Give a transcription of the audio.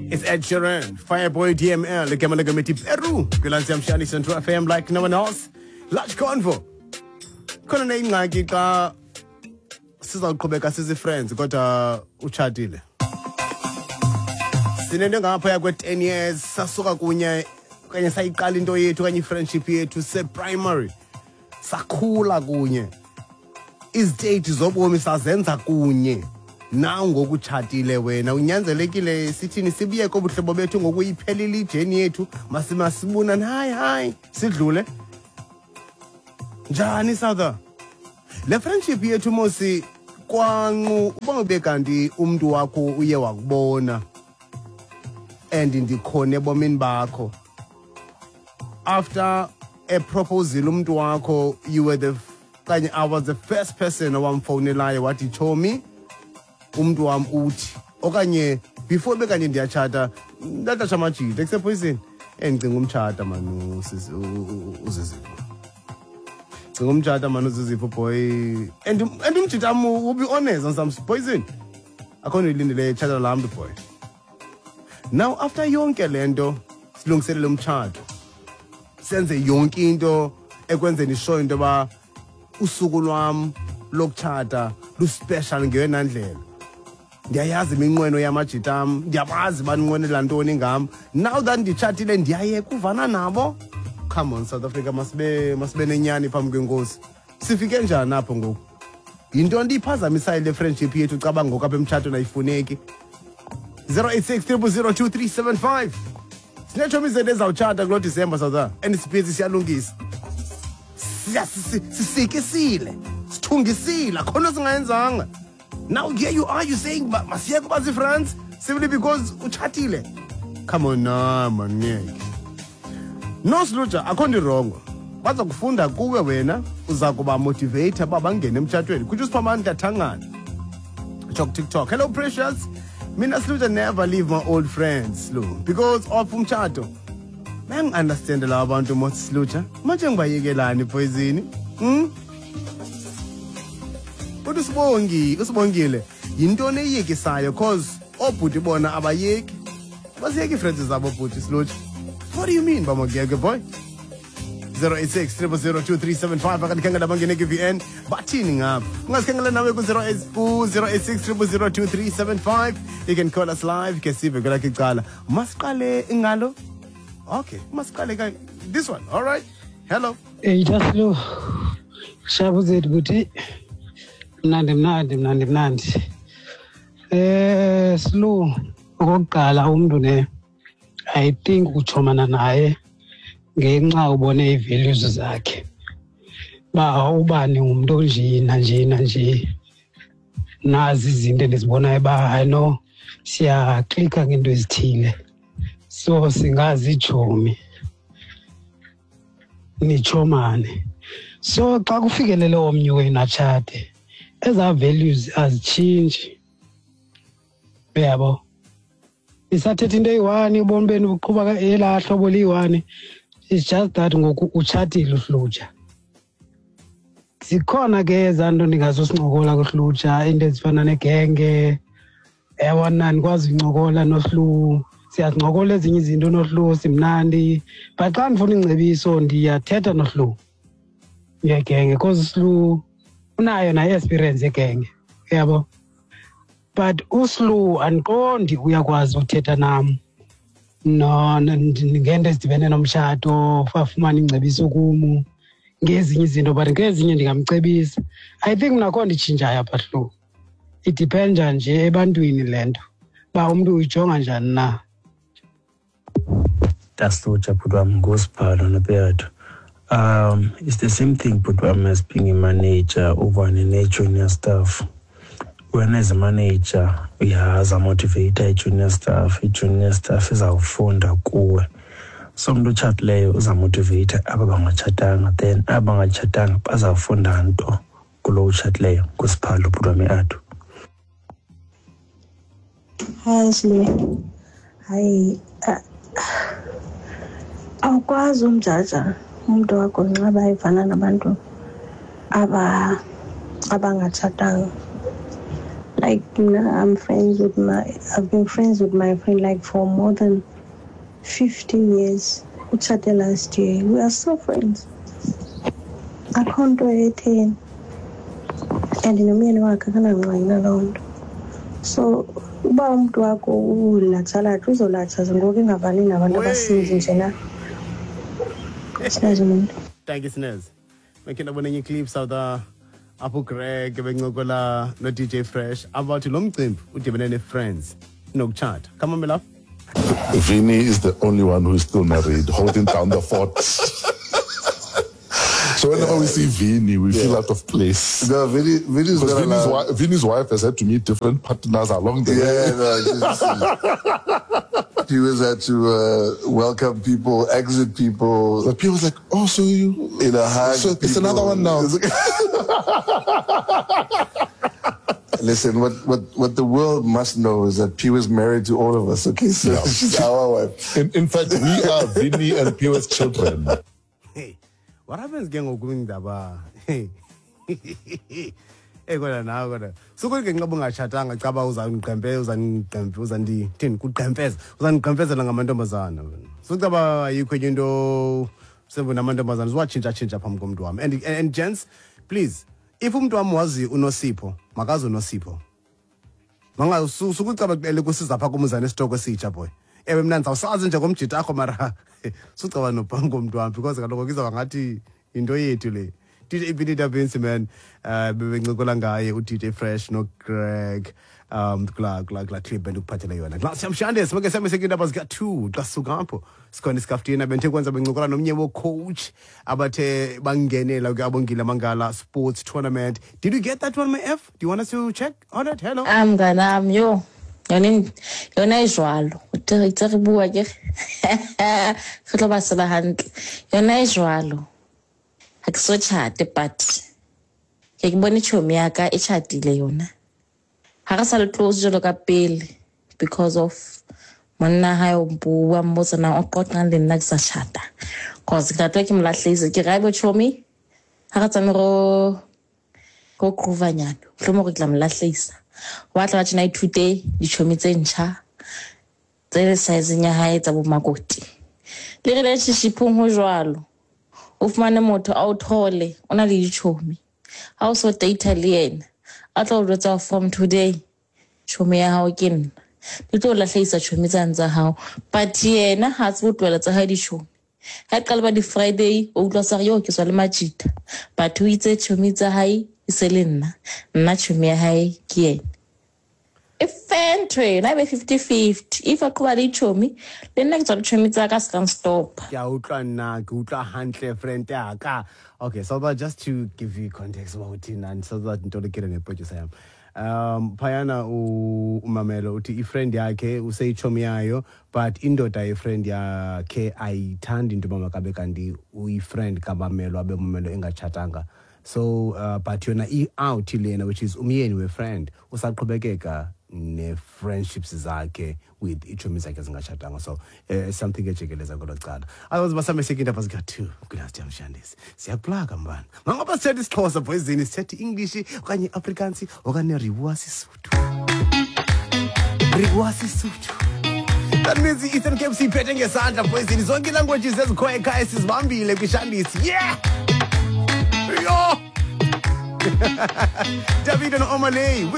It's Ed Sheeran, Fireboy DML, igama legameti Peru, kwilansi yamshani Central FM like no one else. Large convo. Khona neyingxaki xa sizawuqhubeka sizi-friends kodwa utshatile. Sinento ngaphaya kwe-10 years, sasuka kunye, kanye sayiqala into yethu, kanye i-friendship yethu, se-primary. Sakhula kunye. Iziteyithi zobomi sazenza kunye. Now ngokutshatile wena unyanzelekile sithini sibuye kobuhlobo bethu ngokuyiphelile ijeni yethu masibunani hi sidlule njani sada le friendship yethu mosi kwanqu uba ube kanti umuntu wakho uye wakubona and ndikhona ebomini bakho after a proposal umuntu wakho you were kanye I was the first person owamfonelayo wathi Chomi umuntu wami uthi okanye before bekanye ndiyachata ndatasha majita except poison engicinga umchata man uzizipho cinga umchata man uzizipho boy and umchita will be honest on some poison akhona ilindele chata lamntu boy. Now after yonke lento silungiselele umchato senze yonke into ekwenzeni show into ba usuku lwami lokuchata lu special ngeyona ndlela. Ndiyayazi iminqweno yamajitam, ndiyabazi banqwenela ntoni ngam. Now that ndichatile ndiyayeka uvana nabo. Come on South Africa masibe nenyani phambi kwenkosi. Sifike njani apho ngoku? Yinto ndiyiphazamisayo le friendship yethu cabanga ngoku apha emtshato nayifuneki. 086 Sinetshomi izinto ezawutshata kulo December South and sibhizi siyalungisa. Sisikisile, sithungisile, khona singayenzanga. Now here you are, you saying masiyeke bazi France simply because uchatile. Come on na man ngeke. No Sluja akondi wrong. Baza kufunda kuwe wena uza kuba motivator baba ngene emtshatweni. Kuthi usiphamani kathangana. Talk TikTok. Hello precious. Mina Sluja never leave my old friends lo because of umtshato. Man understand la abantu mo Sluja. Manje ngibayekelani poison? Usibongile yintoni eyiyekisayo cause obhuti bona abayeki basiyeki friends zabo bhuti Sluja. What do you mean bamagege boy? 086 002 akadikhangela bangene KVN bathini ngapha ungasikhangela nawe ku 086 002 you can call us live ke sive kwela kicala masiqale ngalo. Okay masiqale ka this one. All right, hello just lo shabu zethu buthi mnandi slow okokuqala umuntu ne I think uchomana naye ngenxa ubone i-values zakhe ba ubani umuntu onje nazi izinto endizibonayo ba I know siyaklikha ngento ezithile so singazi ichomi nichomane so xa kufikelele omnye wenu atshate eza values azichange yabo isathethe into eyi-1 ubomi benu buqhuba elaa hlobo liyi-1 it's just that ngoku utshatile uHluja zikhona ke ezaa nto ndingazosincokola kuHluja into ezifana negenge yabona ndikwazi uncokola noHlu siyazincokola ezinye izinto noHlu simnandi but xa ndifuna ingcebiso ndiyathetha noHlu ngegenge because uHlu unayo nayo experience yegenge yabo but uSlu andiqondi uyakwazi uthetha nam no ngento ezidibene nomtshato afumana ingcebiso kumu ngezinye izinto but ngezinye ndingamcebisa. I think nakho nditshintshayo apha Hlu idependa nje ebantwini lento ba umuntu uyijonga njani na. That's what I put on gospel on the bed. It's the same thing put on as being a manager over an junior staff. When as a manager, we has a motivator junior staff izawufunda kuwe. So mntu chatleyo uza motivator abangachatanga then abangachatanga bazawufunda nto kulo chatleyo kusiphalo putwami athu. Hi Slu. Hi. Awukwazi umjaja umuntu wakho nxaba ifana nabantu abangatshatanga. Like, I've been friends with my friend like for more than 15 years. We chatted last year. We are still friends. I can't do anything. And me and work around. So, uba umuntu wakho ulathala uzolatha ngoku ingavani nabantu abasinzi njena. Thank you, Snez. Makina bonenye clips of the Apu Greg bengokola no DJ Fresh about lo mcimbi udibene ne friends nokuchat. Come on, my love. Vinny is the only one who is still married, holding down the fort. So whenever we see Vinny, we feel out of place. No, Vinny's wife has had to meet different partners along the way. He was had to welcome people, exit people. The people was like, oh, so you in a hug. So it's another one now. Listen, what the world must know is that P was married to all of us. Okay, so she's our wife. In fact, we are Vinny and P's children. Hey, what happens going daba? Hey, kodwa nawe kodwa. Sokuke nqaba ungatshatanga caba uzandiqempezela ngamantombazana. Socaba ayikho into sebona amantombazana ziwatshintsha phambi komuntu wami. And gents, please, if umuntu wami wazi uNosipho, makazi uNosipho. Manga sukucaba kuqele kusiza pha kumuzana esitoko esitsha boy. Ewe mina ndizawusazi nje komjita akho mara sucaba nophambi komuntu wami because kaloku kizwa ngathi into yethu le. DJ Benita Vince man bebencokola ngaye uDJ Fresh no Greg kula clip bendukuphathela yona. Xa siyamshande sibeke semeseke indaba zika 2 xa sukapho sikhona iskaftina benthe kwenza bencokola nomnye wo coach abathe bangenela ke abongile mangala sports tournament. Did you get that one, my F? Do you want us to check on it? Hello. Mnganami yo. Yona ijwalo. Uthe bua ke. Khotlo ba sela hantle. Yona ijwalo. Akusochate but ke bona chomi yaka e chatile yona ha ka sala close jolo ka pele because of monna ha yo bua mbotsa na o qoqa le nna tsa chata cause ka twa ke mlahlise ke ga bo chomi ha ka tsame go khuvanyana hlomo go tla mlahlisa wa tla tsena ithute di chomi tse ntsha tse size nya ha etsa bo makoti le re le tshiphung ho jwalo ufumane motho a uthole ona le dichomi ha o so data le yena a tlo rutsa from today chomi ya hao ke nna le tlo lahlisa chomi tsa ntsa hao but yena ha se botwela tsa ha dichomi ha qalba di Friday o utla sa yo ke swa le machita but o itse chomi tsa hae isele nna chomi ya hae ke yena Fentry, na be 50-50. If I cover the chomi, then next on chomi zaka can stop. Yeah, utla hantle friend yaka. Okay, so but just to give you context about it and so that don't get any purchase I am. Payana umamelo uti friend yake usay chomi yayo, but indota friend yake ayithandi into mama kabe kandi friend kabamelo abe mumelo engachatanga. So but yona out ilena which is umyeni we friend usaqhubekeka ne friendships zakhe with ichomi zakhe zingachatanga. So something ejekeleza ngolocala awazi basameseke indaba zika 2 kunasti yamshandisi siyaplaga mbana ngoba sithi isiXhosa boyzini sithi English okanye Afrikaans okanye ribuwa sisuthu. That means Ethan KFC phethe ngesandla boyzini zonke languages ezikhoya ekhaya sizibambile kwishandisi. Yeah, yo. David and Omalay.